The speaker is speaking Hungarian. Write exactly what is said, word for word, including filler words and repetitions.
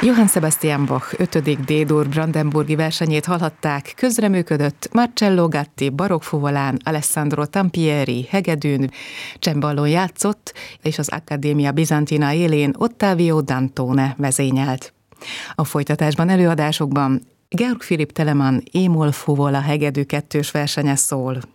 Johann Sebastian Bach ötödik D-dur brandenburgi versenyét hallhatták, közreműködött Marcello Gatti barokkfuvolán, Alessandro Tampieri hegedűn, cemballón játszott, és az Accademia Bizantina élén Ottavio Dantone vezényelt. A folytatásban előadásokban Georg Philipp Telemann émol fuvola hegedű kettős versenye szól.